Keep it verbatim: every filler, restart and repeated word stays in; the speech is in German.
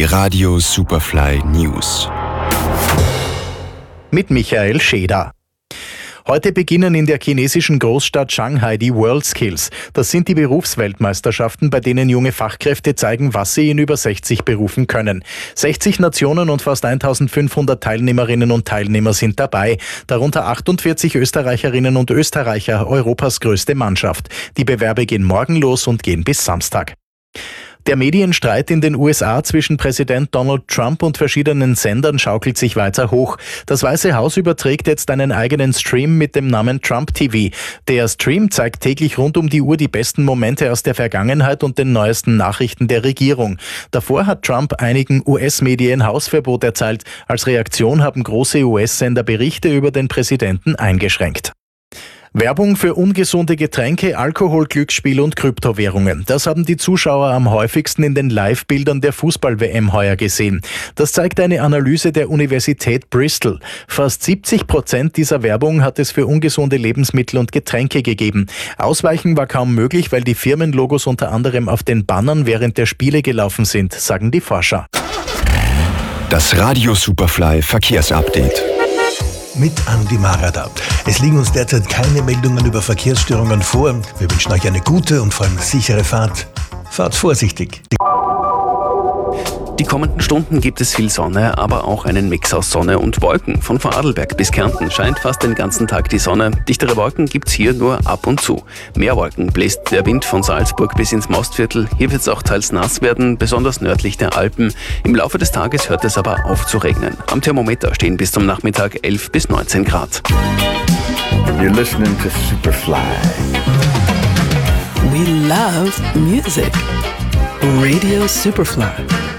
Die Radio Superfly News. Mit Michael Scheder. Heute beginnen in der chinesischen Großstadt Shanghai die WorldSkills. Das sind die Berufsweltmeisterschaften, bei denen junge Fachkräfte zeigen, was sie in über sechzig Berufen können. sechzig Nationen und fast eintausendfünfhundert Teilnehmerinnen und Teilnehmer sind dabei. Darunter achtundvierzig Österreicherinnen und Österreicher, Europas größte Mannschaft. Die Bewerbe gehen morgen los und gehen bis Samstag. Der Medienstreit in den U S A zwischen Präsident Donald Trump und verschiedenen Sendern schaukelt sich weiter hoch. Das Weiße Haus überträgt jetzt einen eigenen Stream mit dem Namen Trump T V. Der Stream zeigt täglich rund um die Uhr die besten Momente aus der Vergangenheit und den neuesten Nachrichten der Regierung. Davor hat Trump einigen U S-Medien Hausverbot erteilt. Als Reaktion haben große U S-Sender Berichte über den Präsidenten eingeschränkt. Werbung für ungesunde Getränke, Alkohol, Glücksspiel und Kryptowährungen. Das haben die Zuschauer am häufigsten in den Live-Bildern der Fußball-W M heuer gesehen. Das zeigt eine Analyse der Universität Bristol. Fast siebzig Prozent dieser Werbung hat es für ungesunde Lebensmittel und Getränke gegeben. Ausweichen war kaum möglich, weil die Firmenlogos unter anderem auf den Bannern während der Spiele gelaufen sind, sagen die Forscher. Das Radio Superfly Verkehrsupdate. Mit Andi Marada. Es liegen uns derzeit keine Meldungen über Verkehrsstörungen vor. Wir wünschen euch eine gute und vor allem sichere Fahrt. Fahrt vorsichtig. Die kommenden Stunden gibt es viel Sonne, aber auch einen Mix aus Sonne und Wolken. Von Vorarlberg bis Kärnten scheint fast den ganzen Tag die Sonne. Dichtere Wolken gibt's hier nur ab und zu. Mehr Wolken bläst der Wind von Salzburg bis ins Mostviertel. Hier wird's auch teils nass werden, besonders nördlich der Alpen. Im Laufe des Tages hört es aber auf zu regnen. Am Thermometer stehen bis zum Nachmittag elf bis neunzehn Grad. You're listening to Superfly. We love music. Radio Superfly.